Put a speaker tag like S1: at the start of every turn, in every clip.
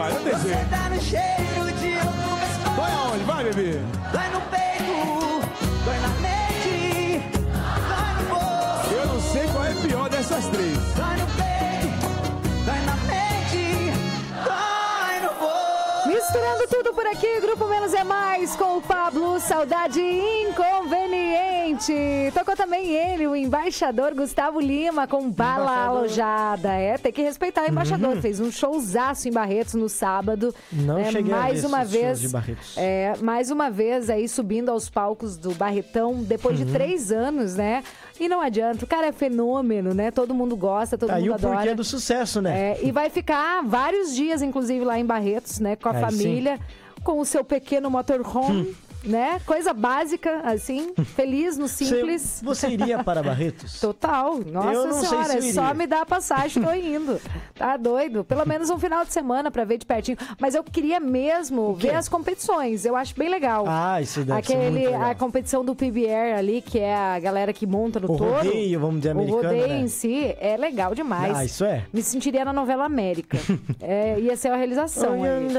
S1: vai, eu desenho.
S2: Você tá no cheiro de outro.
S1: Vai aonde? Vai, bebê.
S2: Dói no peito, dói na mente, dói no bolso.
S1: Eu não sei qual é pior dessas três.
S2: Dói no peito, dói na mente, dói no bolso.
S3: Misturando tudo por aqui, Grupo Menos é Mais com o Pablo, Saudade Inconveniente. Tocou também ele, o embaixador Gustavo Lima, com Bala Alojada. Tem que respeitar o embaixador. Fez um showzaço em Barretos no sábado.
S4: Não cheguei
S3: mais
S4: a ver
S3: uma
S4: esses
S3: vez,
S4: shows de Barretos.
S3: mais uma vez aí subindo aos palcos do Barretão, depois de 3 anos, né? E não adianta, o cara é fenômeno, né? Todo mundo gosta, todo mundo
S4: Aí o
S3: adora.
S4: porquê do sucesso, né?
S3: E vai ficar vários dias, inclusive, lá em Barretos, né? Com a família, com o seu pequeno motorhome, né? Coisa básica, assim, feliz no simples.
S4: Você iria para Barretos?
S3: Total. Nossa
S4: Eu não sei
S3: senhora,
S4: se eu iria.
S3: só me dá a passagem, tô indo. Tá doido? Pelo menos um final de semana pra ver de pertinho. Mas eu queria mesmo ver as competições. Eu acho bem legal.
S4: Isso deve ser muito legal.
S3: A competição do PBR ali, que é a galera que monta no touro.
S4: O rodeio, vamos dizer, americano,
S3: O rodeio
S4: né?
S3: em si é legal demais.
S4: Isso é?
S3: Me sentiria na novela América. Ia ser uma realização.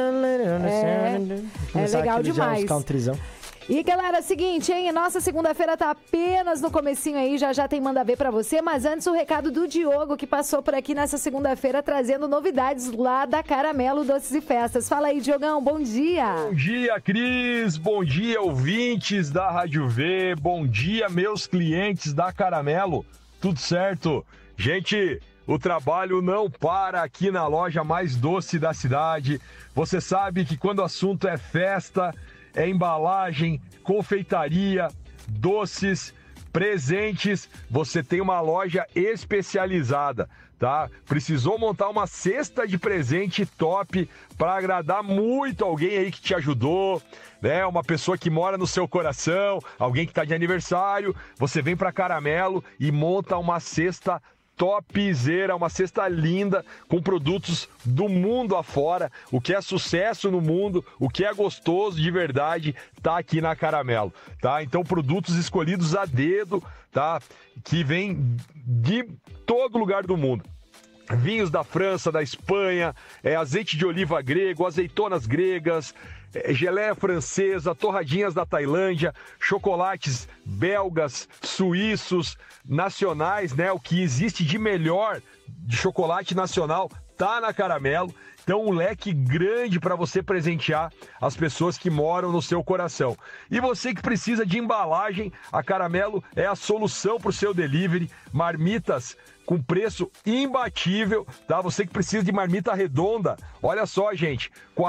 S3: É legal demais. E galera, seguinte, hein? Nossa segunda-feira tá apenas no comecinho aí, já tem Manda Ver pra você, mas antes o recado do Diogo, que passou por aqui nessa segunda-feira trazendo novidades lá da Caramelo Doces e Festas. Fala aí, Diogão, bom dia!
S5: Bom dia, Cris, bom dia, ouvintes da Rádio V, bom dia, meus clientes da Caramelo, tudo certo? Gente, o trabalho não para aqui na loja mais doce da cidade. Você sabe que quando o assunto é festa, é embalagem, confeitaria, doces, presentes, você tem uma loja especializada, tá? Precisou montar uma cesta de presente top para agradar muito alguém aí que te ajudou, né? Uma pessoa que mora no seu coração, alguém que está de aniversário, você vem para Caramelo e monta uma cesta topzera, uma cesta linda com produtos do mundo afora. O que é sucesso no mundo, o que é gostoso de verdade, tá aqui na Caramelo, tá? Então produtos escolhidos a dedo, tá? Que vem de todo lugar do mundo. Vinhos da França, da Espanha, azeite de oliva grego, azeitonas gregas, geleia francesa, torradinhas da Tailândia, chocolates belgas, suíços, nacionais, né? O que existe de melhor de chocolate nacional tá na Caramelo. Então, um leque grande para você presentear as pessoas que moram no seu coração. E você que precisa de embalagem, a Caramelo é a solução para o seu delivery. Marmitas com preço imbatível, tá? Você que precisa de marmita redonda, olha só, gente, R$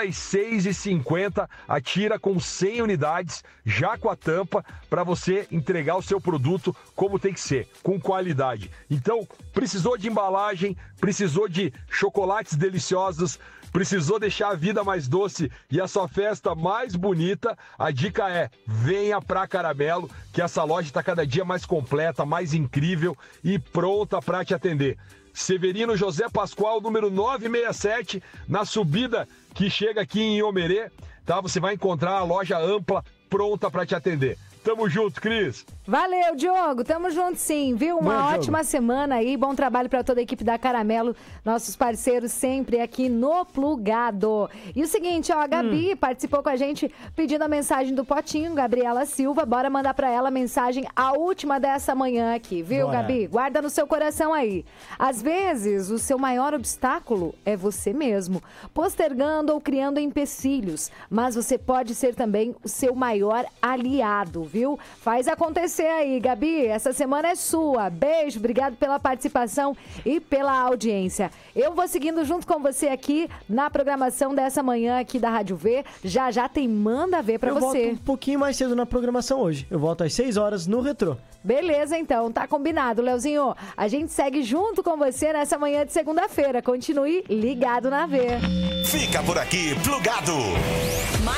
S5: 46,50 a tira com 100 unidades, já com a tampa, para você entregar o seu produto como tem que ser, com qualidade. Então, precisou de embalagem, precisou de chocolates deliciosos, precisou deixar a vida mais doce e a sua festa mais bonita, a dica é, venha pra Caramelo, que essa loja está cada dia mais completa, mais incrível e pronta para te atender. Severino José Pascoal, número 967, na subida que chega aqui em Iomerê, tá? Você vai encontrar a loja ampla, pronta para te atender. Tamo junto, Cris.
S3: Valeu, Diogo. Tamo junto sim, viu? Uma ótima semana aí. Bom trabalho para toda a equipe da Caramelo, nossos parceiros sempre aqui no Plugado. E o seguinte, ó, a Gabi participou com a gente pedindo a mensagem do Potinho, Gabriela Silva. Bora mandar para ela a mensagem, a última dessa manhã aqui, viu,
S4: Bora.
S3: Gabi? Guarda no seu coração aí. Às vezes, o seu maior obstáculo é você mesmo, postergando ou criando empecilhos, mas você pode ser também o seu maior aliado, viu? Faz acontecer aí, Gabi. Essa semana é sua. Beijo, obrigado pela participação e pela audiência. Eu vou seguindo junto com você aqui na programação dessa manhã aqui da Rádio V. Já tem Manda Ver pra você.
S4: Eu volto um pouquinho mais cedo na programação hoje. Eu volto às 6 horas no Retrô.
S3: Beleza, então. Tá combinado, Leozinho. A gente segue junto com você nessa manhã de segunda-feira. Continue ligado na V.
S6: Fica por aqui, Plugado.